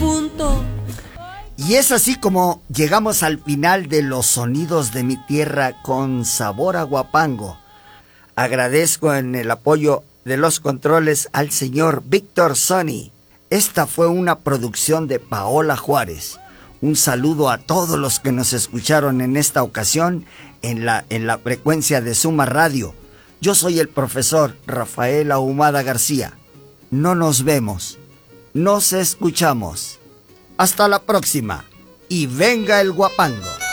punto. Y es así como llegamos al final de Los Sonidos de mi Tierra con sabor a Huapango. Agradezco en el apoyo de los controles al señor Víctor Sony. Esta fue una producción de Paola Juárez. Un saludo a todos los que nos escucharon en esta ocasión en la frecuencia de Suma Radio. Yo soy el profesor Rafael Ahumada García. No nos vemos, nos escuchamos. Hasta la próxima y venga el Huapango.